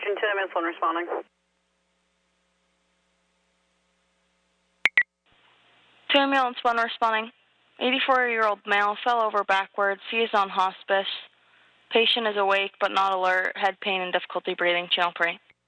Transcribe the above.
Washington, ambulance 1 responding. To ambulance 1 responding. 84-year-old male fell over backwards. He is on hospice. Patient is awake but not alert. Head pain and difficulty breathing. Channel 3.